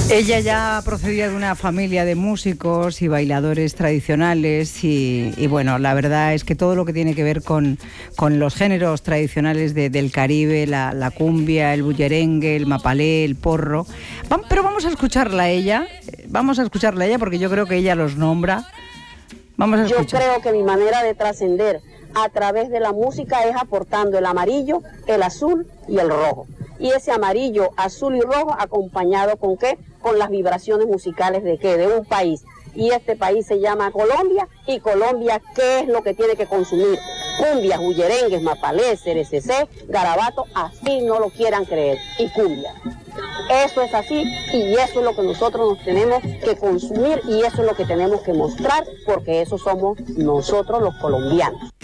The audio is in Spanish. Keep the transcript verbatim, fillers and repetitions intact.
Ella ya procedía de una familia de músicos y bailadores tradicionales y, y bueno, la verdad es que todo lo que tiene que ver con, con los géneros tradicionales de, del Caribe, la, la cumbia, el bullerengue, el mapalé, el porro, Vam, pero vamos a escucharla a ella, vamos a escucharla a ella porque yo creo que ella los nombra. Vamos a escuchar. Yo creo que mi manera de trascender a través de la música es aportando el amarillo, el azul y el rojo. Y ese amarillo, azul y rojo acompañado con ¿qué? Con las vibraciones musicales de ¿qué? De un país. Y este país se llama Colombia. Y Colombia, ¿qué es lo que tiene que consumir? Cumbias, bullerengues, mapalés, cerececé, garabato, así no lo quieran creer. Y cumbia. Eso es así y eso es lo que nosotros nos tenemos que consumir y eso es lo que tenemos que mostrar porque eso somos nosotros los colombianos.